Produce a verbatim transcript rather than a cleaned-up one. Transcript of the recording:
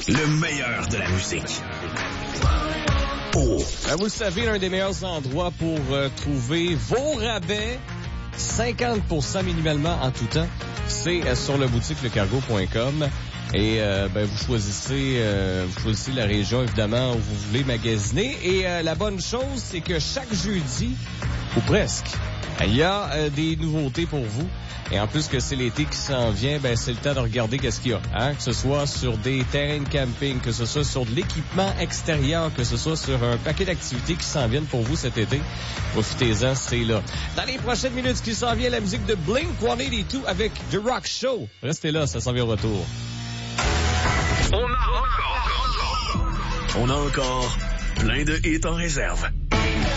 Le meilleur de la musique. Oh. Ben, vous le savez, l'un des meilleurs endroits pour euh, trouver vos rabais, cinquante pour cent minimalement en tout temps, c'est euh, sur le boutique lecargo point com. Et euh, ben vous choisissez euh, vous choisissez la région évidemment où vous voulez magasiner. Et euh, la bonne chose, c'est que chaque jeudi, ou presque, il y a euh, des nouveautés pour vous. Et en plus que c'est l'été qui s'en vient, ben c'est le temps de regarder qu'est-ce qu'il y a, hein? Que ce soit sur des terrains de camping, que ce soit sur de l'équipement extérieur, que ce soit sur un paquet d'activités qui s'en viennent pour vous cet été. Profitez-en, c'est là. Dans les prochaines minutes, ce qui s'en vient, la musique de Blink cent quatre-vingt-deux avec The Rock Show. Restez là, ça s'en vient au retour. On a encore, on a encore plein de hits en réserve.